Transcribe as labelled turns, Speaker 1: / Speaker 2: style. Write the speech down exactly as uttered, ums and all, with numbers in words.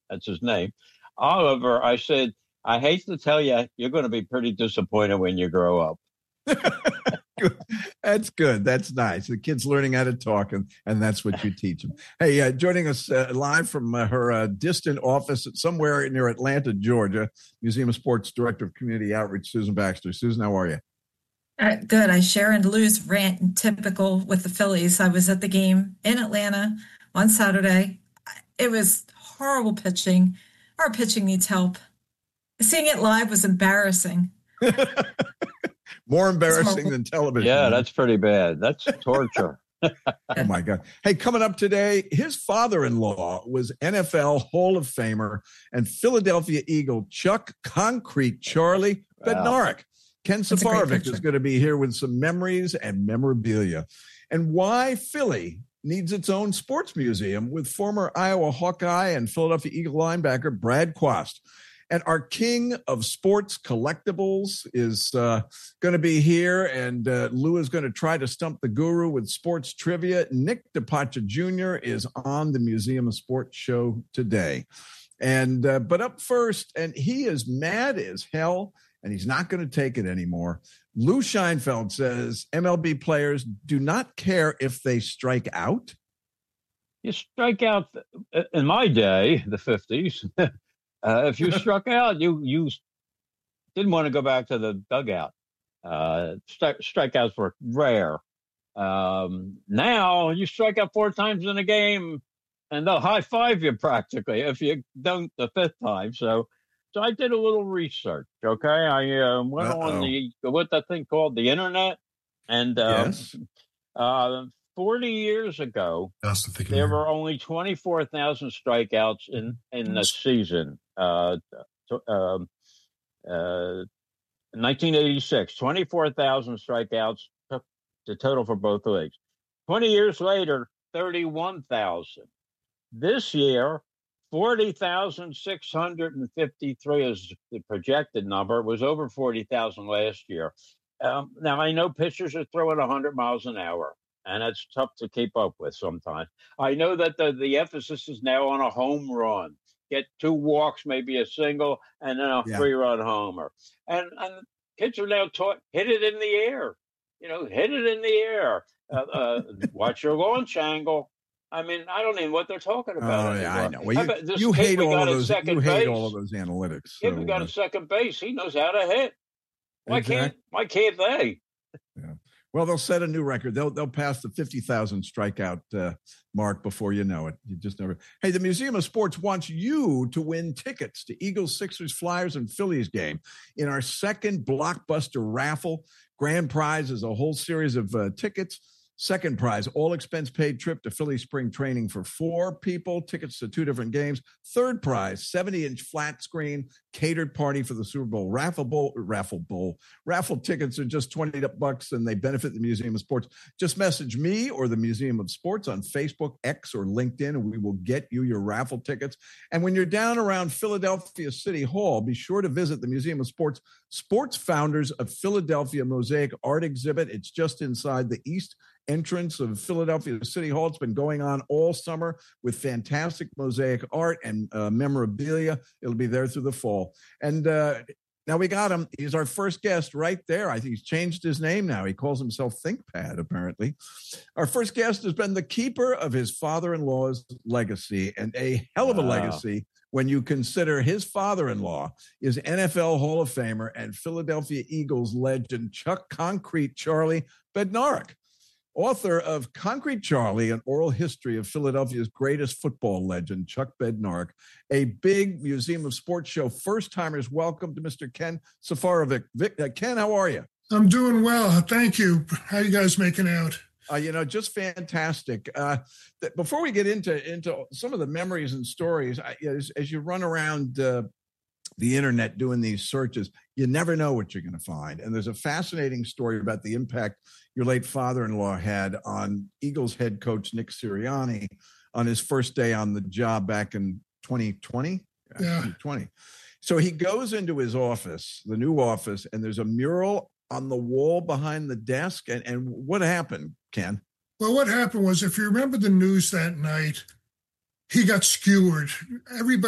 Speaker 1: That's his name. Oliver, I said, I hate to tell you, you're going to be pretty disappointed when you grow up.
Speaker 2: That's good. That's nice. The kid's learning how to talk, and, and that's what you teach them. Hey, uh, joining us uh, live from uh, her uh, distant office somewhere near Atlanta, Georgia, Museum of Sports Director of Community Outreach, Susan Baxter. Susan, how are you?
Speaker 3: Uh, good. I share in Lou's rant typical with the Phillies. I was at the game in Atlanta on Saturday. It was horrible pitching. Our pitching needs help. Seeing it live was embarrassing.
Speaker 2: More embarrassing than television.
Speaker 1: Yeah, that's pretty bad. That's torture.
Speaker 2: Oh, my God. Hey, coming up today, his father-in-law was N F L Hall of Famer and Philadelphia Eagle Chuck Concrete Charlie Bednarik. Wow. Ken Safarovic is going to be here with some memories and memorabilia. And why Philly needs its own sports museum with former Iowa Hawkeye and Philadelphia Eagle linebacker Brad Quast. And our king of sports collectibles is uh, going to be here, and uh, Lou is going to try to stump the guru with sports trivia. Nick DePacha Junior is on the Museum of Sports show today. And uh, but up first, and he is mad as hell, and he's not going to take it anymore. Lou Scheinfeld says M L B players do not care if they strike out.
Speaker 1: You strike out, in my day, the fifties, Uh, if you struck out, you you didn't want to go back to the dugout. Uh, stri- strikeouts were rare. Um, now you strike out four times in a game, and they'll high five you practically if you don't the fifth time. So, so I did a little research. Okay, I uh, went Uh-oh. on the what that thing called the internet, and uh,
Speaker 2: yes.
Speaker 1: uh, forty years ago, there were only twenty-four thousand strikeouts in, in the season. Uh, uh, uh, nineteen eighty-six, twenty-four thousand strikeouts, the total for both leagues. twenty years later, thirty-one thousand. This year, forty thousand six hundred fifty-three is the projected number. It was over forty thousand last year. Um, now, I know pitchers are throwing one hundred miles an hour, and it's tough to keep up with sometimes. I know that the, the emphasis is now on a home run. Get two walks, maybe a single, and then a yeah. three-run homer. And, and kids are now taught, hit it in the air. You know, hit it in the air. Uh, uh, watch your launch angle. I mean, I don't even know what they're talking about.
Speaker 2: Oh, yeah, I know. Well, you, you hate all of those. You hate all of those analytics.
Speaker 1: Kid so, we got uh, a second base. He knows how to hit. Why exactly. can't Why can't they?
Speaker 2: Yeah. Well, they'll set a new record. They'll they'll pass the fifty thousand strikeout uh, mark before you know it. You just never. Hey, the Museum of Sports wants you to win tickets to Eagles, Sixers, Flyers, and Phillies game in our second blockbuster raffle. Grand prize is a whole series of uh, tickets. Second prize, all expense paid trip to Philly spring training for four people, tickets to two different games. Third prize, seventy inch flat screen, catered party for the Super Bowl. Raffle bowl, raffle bowl. Raffle tickets are just twenty bucks and they benefit the Museum of Sports. Just message me or the Museum of Sports on Facebook, X, or LinkedIn, and we will get you your raffle tickets. And when you're down around Philadelphia City Hall, be sure to visit the Museum of Sports Sports Founders of Philadelphia Mosaic Art Exhibit. It's just inside the East entrance of Philadelphia City Hall. It's been going on all summer with fantastic mosaic art and uh, memorabilia. It'll be there through the fall. And uh, now we got him. He's our first guest right there. I think he's changed his name now. He calls himself ThinkPad, apparently. Our first guest has been the keeper of his father-in-law's legacy, and a hell of a wow. legacy when you consider his father-in-law is N F L Hall of Famer and Philadelphia Eagles legend Chuck Concrete Charlie Bednarik. Author of Concrete Charlie, an oral history of Philadelphia's greatest football legend, Chuck Bednarik, a big Museum of Sports show. First-timers, welcome to Mister Ken Safarovic. Vic, uh, Ken, how are you?
Speaker 4: I'm doing well. Thank you. How you guys making out?
Speaker 2: Uh, you know, just fantastic. Uh, th- before we get into, into some of the memories and stories, I, as, as you run around uh, the internet doing these searches, you never know what you're going to find. And there's a fascinating story about the impact your late father-in-law had on Eagles head coach Nick Sirianni on his first day on the job back in twenty twenty.
Speaker 4: Yeah.
Speaker 2: twenty twenty. So he goes into his office, the new office, and there's a mural on the wall behind the desk. And, and what happened, Ken?
Speaker 4: Well, what happened was, if you remember the news that night, he got skewered. Everybody